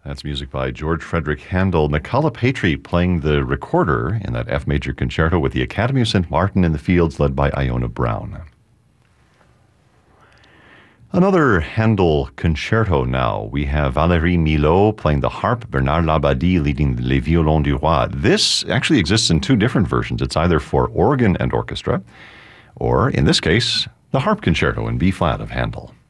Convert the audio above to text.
That's music by George Frederick Handel. McCullough Patry playing the recorder in that F major concerto with the Academy of St. Martin in the fields, led by Iona Brown. Another Handel concerto now. We have Valérie Milhaud playing the harp, Bernard Labadie leading Les Violons du Roi. This actually exists in two different versions. It's either for organ and orchestra, or in this case, the harp concerto in B-flat of Handel.